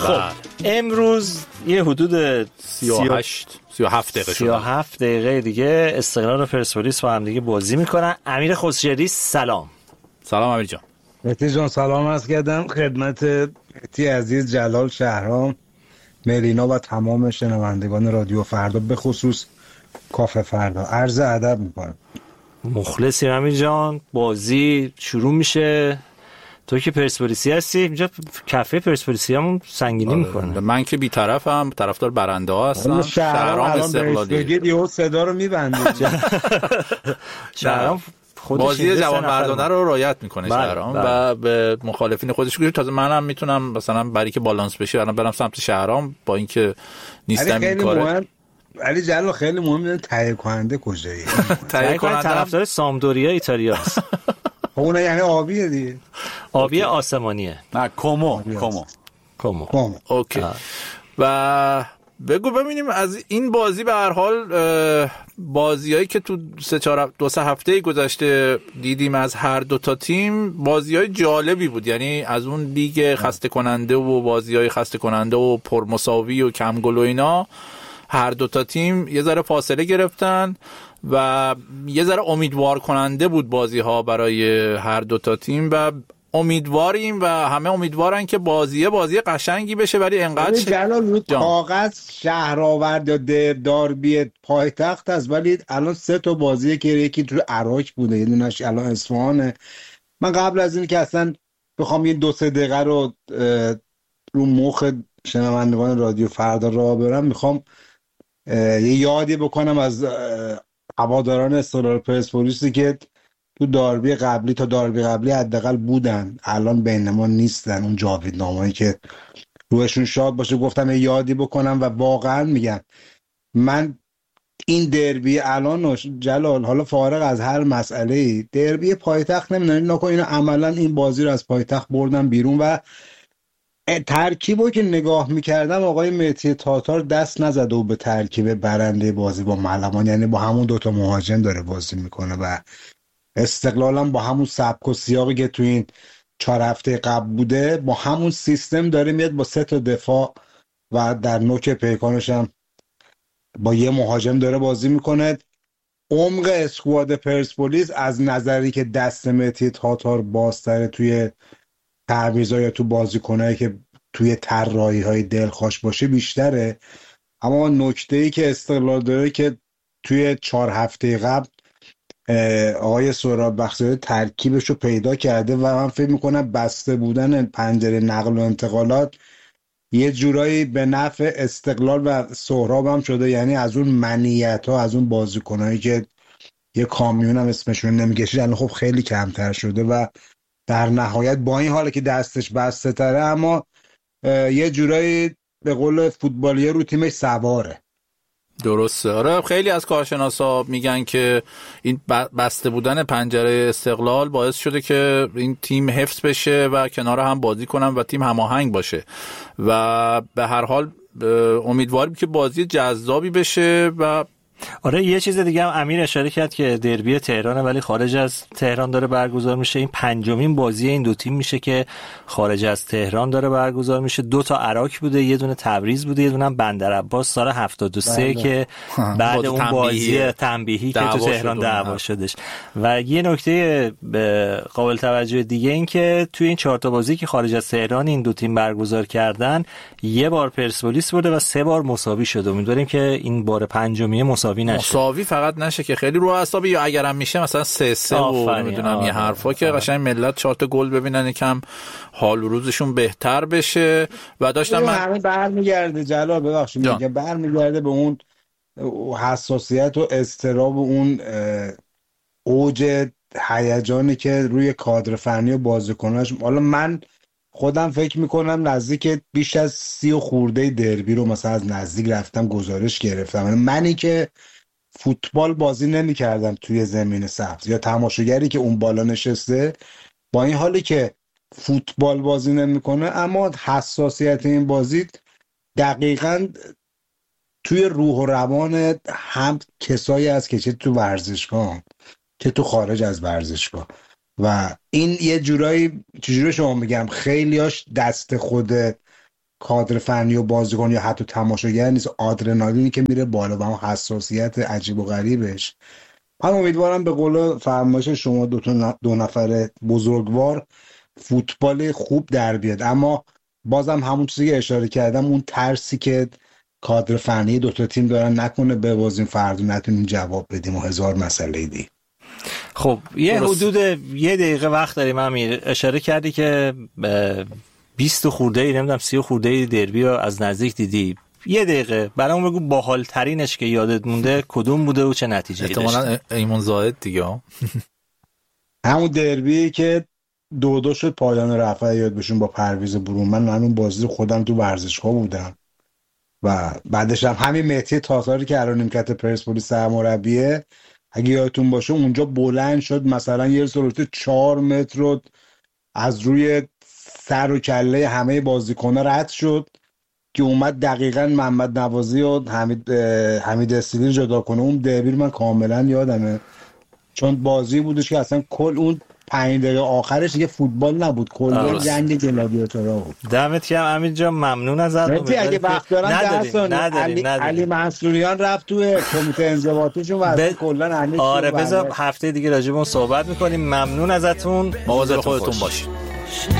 خب امروز یه حدود 37 دقیقه دیگه استقلال و پرسپولیس با هم دیگه بازی میکنن. امیر خسروی سلام. سلام امیر جان. مهدی جان سلام عرض کردم خدمت مهدی عزیز، جلال، شهرام، ملینا و تمام شنوندگان رادیو فردا، به خصوص کافه فردا عرض ادب میکنم. مخلصی امیر جان. بازی شروع میشه. تو که پرسپولیسی هستی، اینجا کافه پرسپولیسی همون سنگینی میکنه. من که بی‌طرفم، طرفدار برنده ها هستم. شهرام استقلالی بگید یهو صدا رو میبنده. شهرام بازی جوانمردانه رو رعایت میکنه شهرام و به مخالفین خودش گوش. تازه منم میتونم مثلا برای که بالانس بشه الان برم سمت شهرام با اینکه نیستم این کاره. علی جلال خیلی مهمه تهیه کننده کجایی؟ تهیه کننده طرفدار سامدوریا ایتالیاست. اون یعنی آبیه دیگه. آبی آسمانیه. نه کومو. اوکی. و بگو ببینیم از این بازی به هر حال بازیایی که تو 2-3 هفته گذشته دیدیم از هر دو تا تیم بازیای جالبی بود. یعنی از اون لیگ خسته کننده و بازیای خسته کننده و پرمساوی و کم گل و اینا، هر دو تا تیم یه ذره فاصله گرفتن و یه ذره امیدوار کننده بود بازی ها برای هر دو تا تیم و امیدواریم و همه امیدوارن که بازی قشنگی بشه، ولی انقدر جلال رو کاغذ شهرآورد یا داربی پایتخت است، ولی الان 3 تا بازیه که یکی تو عراق بوده، یه دونش الان اصفهانه. من قبل از این که اصلا بخوام این 2-3 دقیقه رو مخ شنوندگان رادیو فردا راه برم، میخوام یه یادی بکنم از هواداران استقلال پرسپولیسی که تو داربی قبلی حداقل بودن، الان بین ما نیستن. اون جاویدنامه‌ای که روشون شاد باشه گفتم یه یادی بکنم و واقعا میگم من این دربی الان جلال، حالا فارغ از هر مسئله، دربی پایتخت نمیدونم نکن اینو عملا این بازی رو از پایتخت بردن بیرون و ترکیبو که نگاه میکردم آقای مهدی تاتار دست نزده و به ترکیب برنده بازی با ملمان، یعنی با همون 2 تا مهاجم داره بازی میکنه و استقلالم با همون سبک و سیاقی که تو این 4 هفته قبل بوده با همون سیستم داره میاد با 3 تا دفاع و در نوک پیکانش هم با یه مهاجم داره بازی میکنه. عمق اسکواد پرسپولیس از نظری که دست مهدی تاتار بازتره توی تعویضا یا تو بازیکنایی که توی طراحی‌های دلخوش باشه بیشتره، اما نکته‌ای که استقلال داره که توی 4 هفته قبل آقای سهراب بختیاری ترکیبش رو پیدا کرده و من فکر میکنم بسته بودن پنجره نقل و انتقالات یه جورایی به نفع استقلال و سهراب هم شده. یعنی از اون منیت ها، از اون بازیکنایی که یه کامیون هم اسمشون نمیکشید الان خب خیلی کمتر شده و در نهایت با این حاله که دستش بسته تره اما یه جورایی به قول فوتبالیه رو تیمش سواره. درسته. آره خیلی از کارشناسا میگن که این بسته بودن پنجره استقلال باعث شده که این تیم حفظ بشه و کنار هم بازی کنن و تیم هماهنگ باشه و به هر حال امیدواریم که بازی جذابی بشه. و آره یه چیز دیگه هم امیر اشاره کرد که دربی تهرانه ولی خارج از تهران داره برگزار میشه. این 5مین بازی این دو تیم میشه که خارج از تهران داره برگزار میشه. 2 تا عراق بوده، یه دونه تبریز بوده، یه دونه بندرعباس سال 73 که بعد اون بازی تنبیهی که تو تهران دعوا شدش. و یه نکته قابل توجه دیگه این که توی این 4 تا بازی که خارج از تهران این دو تیم برگزار کردن، یه بار پرسپولیس برده و 3 بار مساوی شده. امیدواریم که این بار 5می مساوی فقط نشه که خیلی رو اعصاب، یا اگرم میشه مثلا 3-3 و نمیدونم یه حرفا که قشنگ ملت 4 تا گل ببینن یکم حال و روزشون بهتر بشه. و داشتم من همه برمیگرده جلال ببخشید میگم برمیگرده به اون حساسیت و اضطراب و اون اوج هیجانی که روی کادر فنی و بازیکناش. حالا من خودم فکر میکنم نزدیک بیش از 30 خورده دربی رو مثلا از نزدیک رفتم گزارش گرفتم. منی که فوتبال بازی نمی کردم توی زمین سبز یا تماشاگری که اون بالا نشسته، با این حالی که فوتبال بازی نمی کنه اما حساسیت این بازی دقیقاً توی روح و روان هم کسایی هست که چه تو ورزشگاه که تو خارج از ورزشگاه و این یه جورایی چجوری شما میگم خیلیاش دست خود کادر فنی و بازیکن یا حتی تماشاگر نیست، آدرنالینی که میره بالا و اون حساسیت عجیب و غریبش. من امیدوارم به قول فرمایش شما دو نفر بزرگوار فوتبال خوب در بیاد، اما بازم همون چیزی که اشاره کردم، اون ترسی که کادر فنی دوتا تیم دارن نکنه ببازیم فردا نتونیم جواب بدیم و هزار مسئله دی. خب یه حدود 1 دقیقه وقت داریم. امیر اشاره کردی که 20 خورده ای نمیدونم 30 خورده ای دربی رو از نزدیک دیدی. 1 دقیقه برام بگو باحال ترینش که یادت مونده کدوم بوده و چه نتیجه‌ای داشت؟ احتمالاً ایمون زاهد دیگه. همون دربی که 2-2 شد پایان رفع یاد بشون با پرویز برون. من اون بازی خودم تو ورزشگاه بودم و بعدش هم همین مهدی تاتاری که الان نیمکت پرسپولیس سرمربیه، اگه یادتون باشه اونجا بلند شد مثلا یه سرعت 4 متر رو از روی سر و کله همه بازیکن‌ها رد شد که اومد دقیقاً محمد نوازی و حمید استیلی جدا کنه. اون دربی من کاملا یادمه، چون بازی بودش که اصلا کل اون 5 دقیقه آخرش دیگه فوتبال نبود، کل جنگ گلادیاتورها بود. دمت گرم امیر جان، ممنون ازت. اگه وقت دارن علی منصوریان رفت تو کمیته انضباطیشون و کلا همه. آره بذار هفته دیگه راجع به اون صحبت می‌کنیم. ممنون ازتون، مواظب خودتون باشید.